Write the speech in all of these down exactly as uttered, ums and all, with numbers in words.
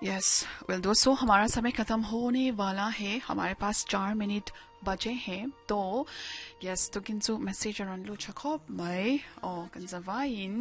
Yes well दोस्तों, हमारा समय खत्म होने वाला है. हमारे पास चार मिनट बचे हैं. तो यस, तो किंतु मैसेज अरन लो चखोब मैं ओ कंजवाइन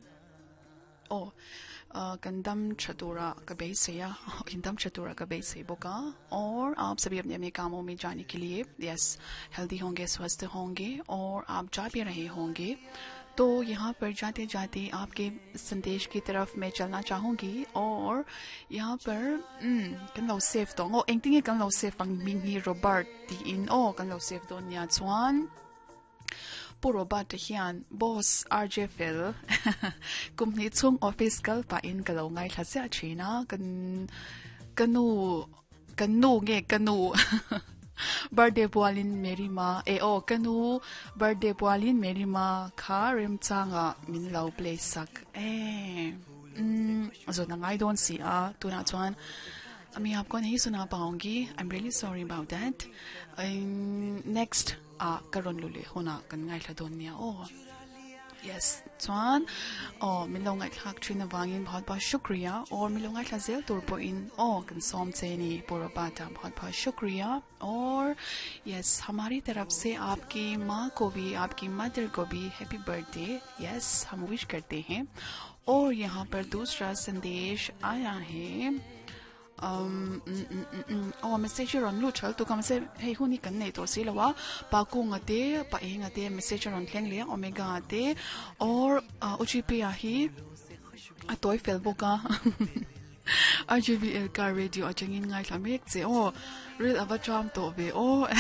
ओ कंदम चतुरा कबे से या कंदम चतुरा कबे से बोका. और आप सभी अपने अपने कामों में जाने के लिए यस हेल्दी होंगे, स्वस्थ होंगे और आप जा भी रहे होंगे. तो यहाँ पर जाते जाते आपके संदेश की तरफ मैं चलना चाहूँगी. और यहाँ पर跟老師到我應啲嘢跟老師方面嘅 Robert 啲 哦跟老師到廿串不 Robert 嘅人 boss R J Phil 咁你從 office 嘅把因嘅老嗌睇下錢啦，跟跟我跟我嘅跟我birthday pualin मेरी माँ ए ओ कनु birthday pualin मेरी माँ खा rim Changa min lau play sak A um so nangai don si a tu na chuan मैं आपको नहीं सुना पाऊंगी. I'm really sorry about that. um, next a karon lule hona kan ngai la don nia o yes chuan o min lo ngai thak thin awangin बहुत बहुत शुक्रिया. और मिलो ngai thla zel tur po in o kan som cheni porabata बहुत बहुत शुक्रिया. और yes हमारी तरफ से आपकी माँ को भी, आपकी मदर को भी हैप्पी बर्थडे यस हम विश करते हैं. और यहाँ पर दूसरा संदेश आया है. um oh message ron lu chal tu kam se hei huni kan nei to si lawa pa ku ngate pa e ngate message ron thleng le omega ate or O G P a hi atoi facebook a R G B L car radio achangin ngai thamek che o real avacham to ve o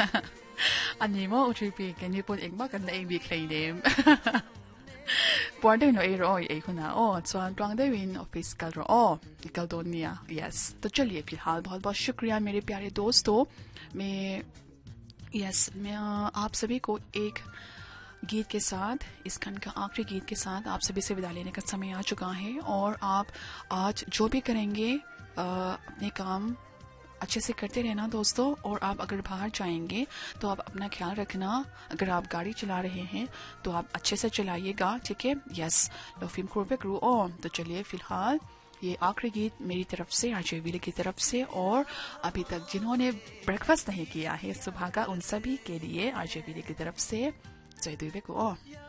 ani mo O G P kan ni pon ekma kan nei bi klei dem Border no ero ए खुना ओ चुन ट्वांग they win office कल रो ओ कल Doniya yes. तो चलिए फिलहाल बहुत बहुत शुक्रिया मेरे प्यारे दोस्तों. मैं यस मैं आप सभी को एक गीत के साथ, इस खंड का आखिरी गीत के साथ आप सभी से विदा लेने का समय आ चुका है. और आप आज जो भी करेंगे अपने काम अच्छे से करते रहना दोस्तों. और आप अगर बाहर जाएंगे तो आप अपना ख्याल रखना. अगर आप गाड़ी चला रहे हैं तो आप अच्छे से चलाइएगा, ठीक है. यस लो फिल्म कोर्बे क्रू ओ. तो चलिए फिलहाल ये आखिरी गीत मेरी तरफ से, आरजे विले की तरफ से. और अभी तक जिन्होंने ब्रेकफास्ट नहीं किया है सुबह का, उन सभी के लिए आरजे विले की तरफ से जय दुबे को ओ.